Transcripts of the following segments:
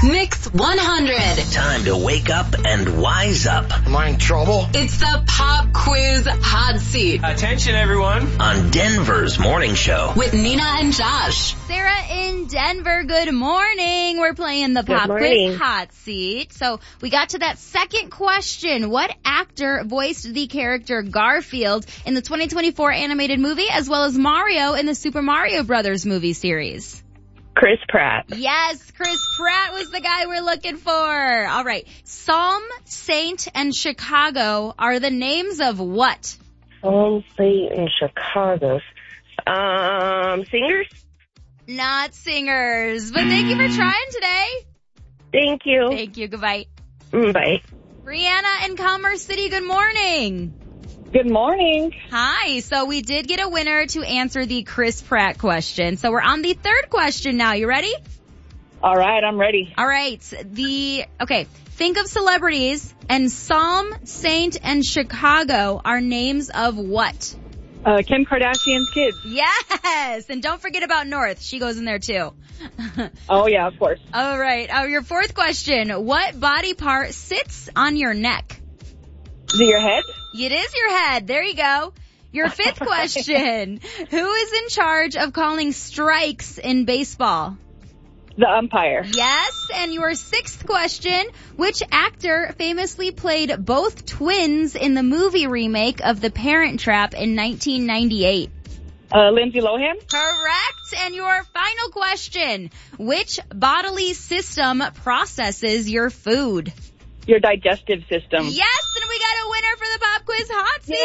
Mix 100. Time to wake up and wise up. Am I in trouble? It's the Pop Quiz Hot Seat Attention, everyone. On Denver's morning show. with Nina and Josh. Sarah in Denver, good morning. We're playing the Pop Quiz Hot Seat. So we got to that second question. What actor voiced the character Garfield in the 2024 animated movie as well as Mario in the Super Mario Brothers movie series? Chris Pratt. Yes, Chris Pratt was the guy we're looking for. All right. Psalm, Saint, and Chicago are the names of what? Saint in Chicago. Singers? Not singers. But thank you for trying today. Thank you. Thank you. Goodbye. Bye. Brianna in Commerce City, good morning. Good morning. Hi. So we did get a winner to answer the Chris Pratt question. So we're on the third question now. You ready? All right, I'm ready. All right. Think of celebrities, and Psalm, Saint, and Chicago are names of what? Kim Kardashian's kids. Yes. And don't forget about North. She goes in there too. Oh, yeah, of course. All right. Your fourth question. What body part sits on your neck? Is it your head? It is your head. There you go. Your fifth question. Who is in charge of calling strikes in baseball? The umpire. Yes. And your sixth question. Which actor famously played both twins in the movie remake of The Parent Trap in 1998? Lindsay Lohan. Correct. And your final question. Which bodily system processes your food? Your digestive system. Yes, and we got a winner for the Pop Quiz Hot Seat.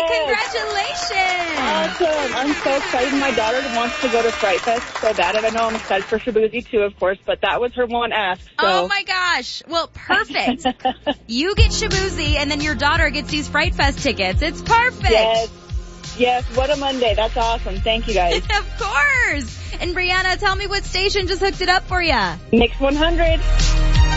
Yes. Congratulations. Awesome. I'm so excited. My daughter wants to go to Fright Fest so bad, and I know I'm excited for Shabuzi too, of course, but that was her one ask. So. Oh my gosh. Well, perfect. You get Shabuzi, and then your daughter gets these Fright Fest tickets. It's perfect. Yes, what a Monday. That's awesome. Thank you, guys. Of course. And Brianna, tell me what station just hooked it up for you. Mix 100.